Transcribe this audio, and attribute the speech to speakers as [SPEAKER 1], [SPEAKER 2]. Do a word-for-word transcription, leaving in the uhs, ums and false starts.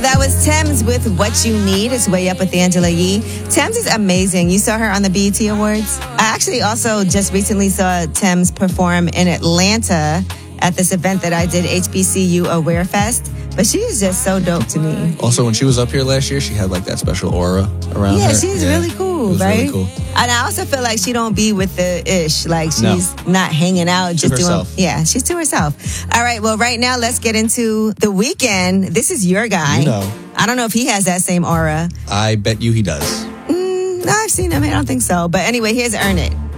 [SPEAKER 1] that was Thames with What You Need. It's Way Up with Angela Yee. Thames is amazing. You saw her on the B E T Awards. I actually also just recently saw Thames perform in Atlanta at this event that I did, H B C U Aware Fest. But she is just so dope to me.
[SPEAKER 2] Also, when she was up here last year, she had like that special aura around
[SPEAKER 1] yeah,
[SPEAKER 2] her.
[SPEAKER 1] She's yeah, really cool,
[SPEAKER 2] it was
[SPEAKER 1] right?
[SPEAKER 2] Really cool.
[SPEAKER 1] And I also feel like she don't be with the ish. Like she's
[SPEAKER 2] no.
[SPEAKER 1] not hanging out, just
[SPEAKER 2] to herself.
[SPEAKER 1] doing. Yeah, she's to herself. All right, well, right now let's get into The Weeknd. This is your guy.
[SPEAKER 2] You know.
[SPEAKER 1] I don't know if he has that same aura.
[SPEAKER 2] I bet you he does.
[SPEAKER 1] Mm, no, I've seen him. I don't think so. But anyway, here's Earn It.